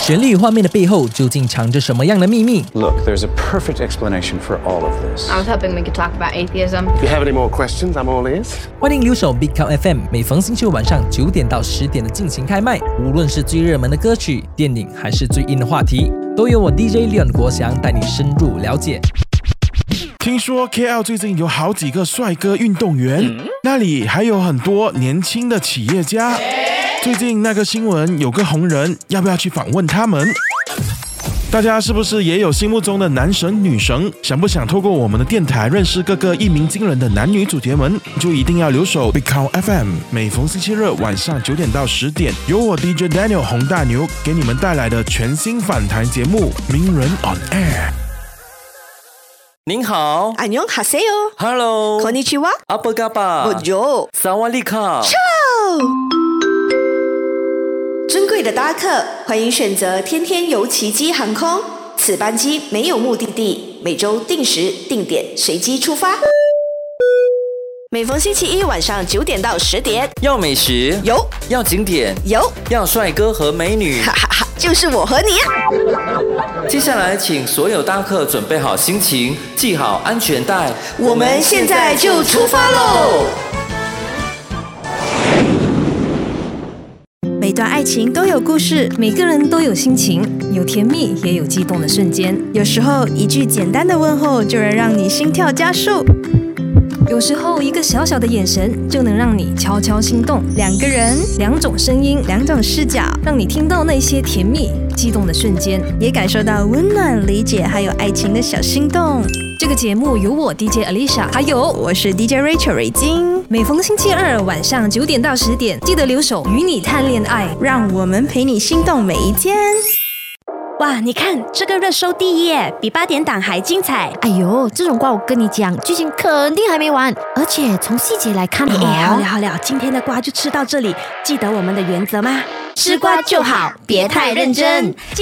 旋律与画面的背后究竟藏着什么样的秘密？ Look, there's a perfect explanation for all of this. I was hoping we could talk about atheism. If you have any more questions, I'm all ears. 欢迎留守 Big Count FM， 每逢星期五晚上9点到10点的进行开麦。无论是最热门的歌曲、电影，还是最硬的话题，都由我 DJ Leon 国祥带你深入了解。 听说 KL 最近有好几个帅哥运动员，那里还有很多年轻的企业家。最近那个新闻有个红人，要不要去访问他们？大家是不是也有心目中的男神女神？想不想透过我们的电台认识各个一鸣惊人的男女主角们？就一定要留守 Big Count FM， 每逢星期日晚上9点到10点，由我 DJ Daniel 洪大牛给你们带来的全新访谈节目《名人 on Air》。 您好， 안녕하세요. Hello， konnichiwa. Apa kabar？ Bonjour. Sawadee-ka。 尊贵的搭客，欢迎选择天天游奇迹航空。此班机没有目的地，每周定时定点随机出发。每逢星期一晚上9点到10点， 要美食有， 要景点有， 要帅哥和美女， 哈哈哈，就是我和你啊！ 接下来请所有搭客准备好心情，系好安全带， 我们现在就出发喽！ 每段爱情都有故事，每个人都有心情，有甜蜜也有激动的瞬间。有时候一句简单的问候就能让你心跳加速，有时候一个小小的眼神就能让你悄悄心动。两个人，两种声音，两种视角，让你听到那些甜蜜激动的瞬间，也感受到温暖、理解还有爱情的小心动。这个节目由我 DJ Alicia， 还有我是 DJ Rachel 瑞金。每逢星期二晚上9点到10点，记得留守与你谈恋爱，让我们陪你心动每一天。 哇，你看这个热搜第一耶，比8点档还精彩。哎呦，这种瓜我跟你讲，剧情肯定还没完，而且从细节来看，好了，今天的瓜就吃到这里。记得我们的原则吗？吃瓜就好，别太认真。